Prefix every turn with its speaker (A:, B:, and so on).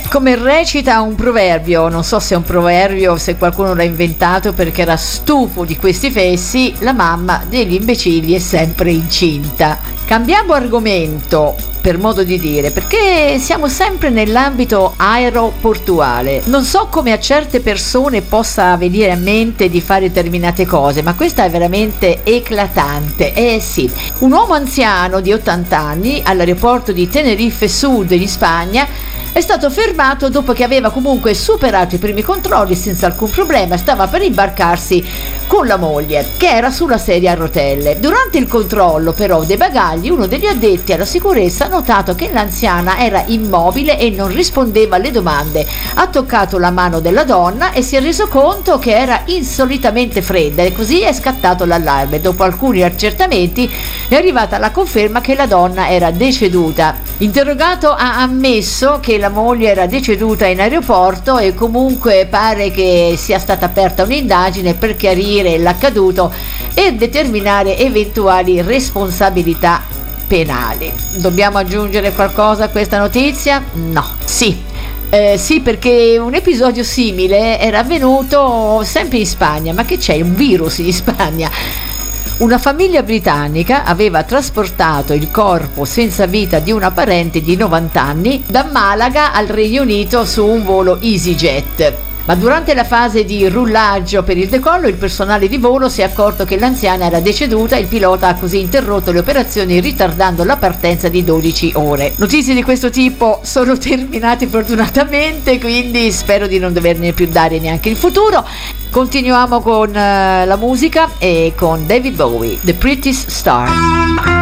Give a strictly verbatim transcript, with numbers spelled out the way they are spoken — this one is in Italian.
A: Come recita un proverbio, non so se è un proverbio o se qualcuno l'ha inventato perché era stufo di questi fessi, la mamma degli imbecilli è sempre incinta. Cambiamo argomento, per modo di dire, perché siamo sempre nell'ambito aeroportuale. Non so come a certe persone possa venire a mente di fare determinate cose, ma questa è veramente eclatante. Eh sì, un uomo anziano di ottanta anni all'aeroporto di Tenerife Sud in Spagna è stato fermato dopo che aveva comunque superato i primi controlli senza alcun problema. Stava per imbarcarsi con la moglie, che era sulla sedia a rotelle. Durante il controllo però dei bagagli, uno degli addetti alla sicurezza ha notato che l'anziana era immobile e non rispondeva alle domande. Ha toccato la mano della donna e si è reso conto che era insolitamente fredda, e così è scattato l'allarme. Dopo alcuni accertamenti è arrivata la conferma che la donna era deceduta. Interrogato ha ammesso che la moglie era deceduta in aeroporto e comunque pare che sia stata aperta un'indagine per chiarire l'accaduto e determinare eventuali responsabilità penali. Dobbiamo aggiungere qualcosa a questa notizia? No, sì. Eh, sì, perché un episodio simile era avvenuto sempre in Spagna. Ma che c'è? Un virus in Spagna? Una famiglia britannica aveva trasportato il corpo senza vita di una parente di novanta anni da Malaga al Regno Unito su un volo EasyJet. Ma durante la fase di rullaggio per il decollo, il personale di volo si è accorto che l'anziana era deceduta. Il pilota ha così interrotto le operazioni, ritardando la partenza di dodici ore. Notizie di questo tipo sono terminate fortunatamente, quindi spero di non doverne più dare neanche in futuro. Continuiamo con uh, la musica e con David Bowie, The Prettiest Star.